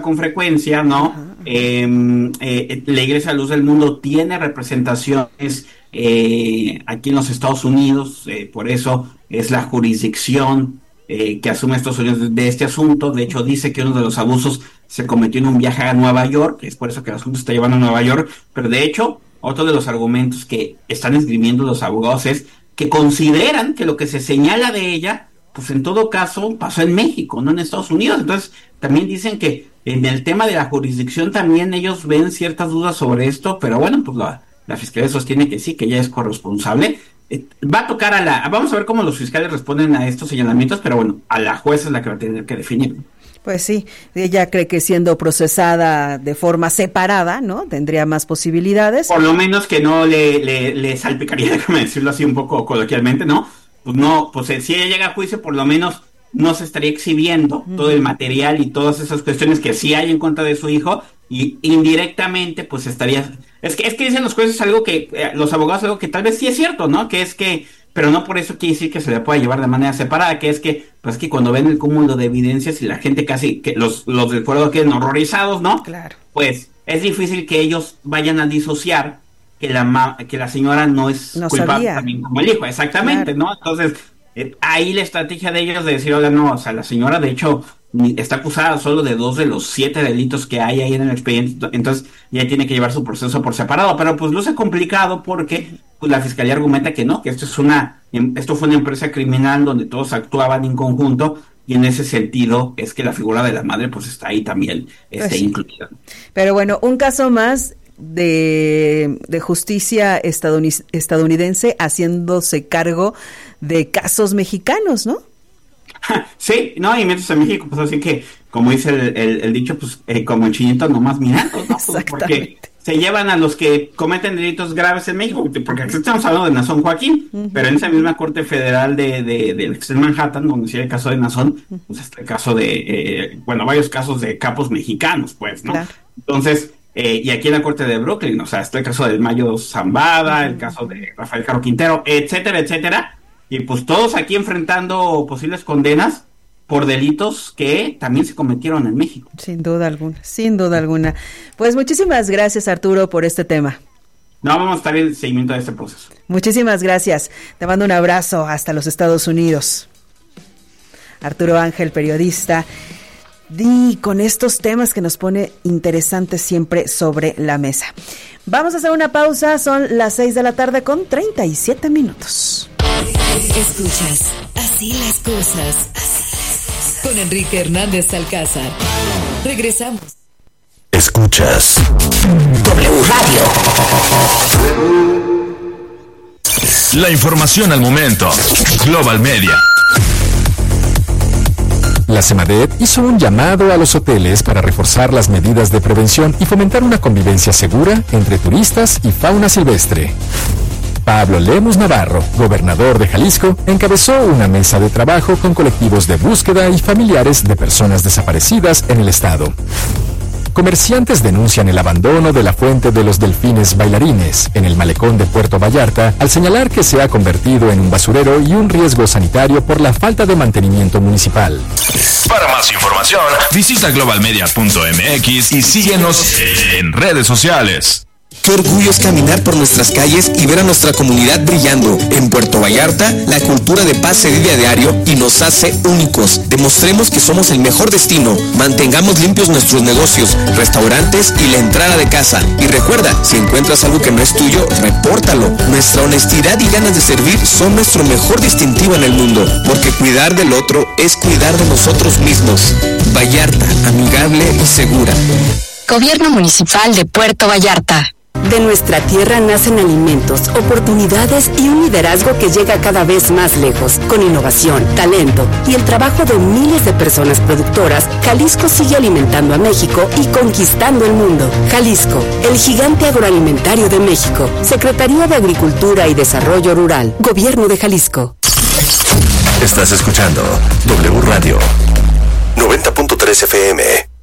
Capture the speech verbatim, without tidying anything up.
con frecuencia, ¿no? Eh, eh, la Iglesia Luz del Mundo tiene representaciones eh, aquí en los Estados Unidos, eh, por eso es la jurisdicción eh, que asume Estados Unidos de, de este asunto. De hecho, dice que uno de los abusos se cometió en un viaje a Nueva York, es por eso que el asunto se está llevando a Nueva York, pero de hecho, otro de los argumentos que están esgrimiendo los abogados es que consideran que lo que se señala de ella, pues en todo caso pasó en México, no en Estados Unidos. Entonces también dicen que en el tema de la jurisdicción también ellos ven ciertas dudas sobre esto, pero bueno, pues la, la Fiscalía sostiene que sí, que ella es corresponsable. Eh, va a tocar a la, vamos a ver cómo los fiscales responden a estos señalamientos, pero bueno, a la jueza es la que va a tener que definir. Pues sí, ella cree que siendo procesada de forma separada, ¿no? Tendría más posibilidades. Por lo menos que no le, le, le salpicaría, déjame decirlo así un poco coloquialmente, ¿no? Pues no, pues si ella llega a juicio, por lo menos no se estaría exhibiendo uh-huh. todo el material y todas esas cuestiones que sí hay en contra de su hijo, y indirectamente pues estaría... Es que, es que dicen los jueces algo que, eh, los abogados algo que tal vez sí es cierto, ¿no? Que es que... Pero no por eso quiere decir que se le pueda llevar de manera separada, que es que, pues que cuando ven el cúmulo de evidencias y la gente casi, que los, los del fuero queden horrorizados, ¿no? Claro. Pues es difícil que ellos vayan a disociar que la ma- que la señora no es no culpable sabía. También como el hijo, exactamente, claro. ¿No? Entonces, eh, ahí la estrategia de ellos de decir, hola, no, o sea, la señora de hecho está acusada solo de dos de los siete delitos que hay ahí en el expediente, entonces ya tiene que llevar su proceso por separado, pero pues luce complicado porque pues, la fiscalía argumenta que no, que esto es una, esto fue una empresa criminal donde todos actuaban en conjunto, y en ese sentido es que la figura de la madre pues está ahí también este, pues sí. incluida. Pero bueno, un caso más de, de justicia estadounidense, estadounidense haciéndose cargo de casos mexicanos, ¿no? Sí, no, y mientras en México, pues así que, como dice el, el, el dicho, pues eh, como el chinito nomás mirando, ¿no? Pues, porque se llevan a los que cometen delitos graves en México, porque aquí estamos hablando de Nazón Joaquín, uh-huh. pero en esa misma Corte Federal de, de, de, de Manhattan, donde sí hay el caso de Nazón, uh-huh. pues está el caso de, eh, bueno, varios casos de capos mexicanos, pues, ¿no? Claro. Entonces, eh, y aquí en la Corte de Brooklyn, o sea, está el caso del Mayo Zambada, uh-huh. el caso de Rafael Caro Quintero, etcétera, etcétera, y pues todos aquí enfrentando posibles condenas por delitos que también se cometieron en México. Sin duda alguna, sin duda alguna. Pues muchísimas gracias, Arturo, por este tema. No, vamos a estar en seguimiento de este proceso. Muchísimas gracias. Te mando un abrazo hasta los Estados Unidos. Arturo Ángel, periodista, y con estos temas que nos pone interesantes siempre sobre la mesa. Vamos a hacer una pausa, son las seis de la tarde con treinta y siete minutos. Escuchas Así las cosas, con Enrique Hernández Alcázar. Regresamos. Escuchas W Radio. La información al momento. Global Media. La Semarnat hizo un llamado a los hoteles para reforzar las medidas de prevención y fomentar una convivencia segura entre turistas y fauna silvestre. Pablo Lemus Navarro, gobernador de Jalisco, encabezó una mesa de trabajo con colectivos de búsqueda y familiares de personas desaparecidas en el estado. Comerciantes denuncian el abandono de la fuente de los delfines bailarines en el malecón de Puerto Vallarta al señalar que se ha convertido en un basurero y un riesgo sanitario por la falta de mantenimiento municipal. Para más información, visita global media punto m x y síguenos en redes sociales. Qué orgullo es caminar por nuestras calles y ver a nuestra comunidad brillando. En Puerto Vallarta, la cultura de paz se vive a diario y nos hace únicos. Demostremos que somos el mejor destino. Mantengamos limpios nuestros negocios, restaurantes y la entrada de casa. Y recuerda, si encuentras algo que no es tuyo, repórtalo. Nuestra honestidad y ganas de servir son nuestro mejor distintivo en el mundo, porque cuidar del otro es cuidar de nosotros mismos. Vallarta, amigable y segura. Gobierno Municipal de Puerto Vallarta. De nuestra tierra nacen alimentos, oportunidades y un liderazgo que llega cada vez más lejos. Con innovación, talento y el trabajo de miles de personas productoras, Jalisco sigue alimentando a México y conquistando el mundo. Jalisco, el gigante agroalimentario de México. Secretaría de Agricultura y Desarrollo Rural. Gobierno de Jalisco. Estás escuchando W Radio noventa punto tres F M.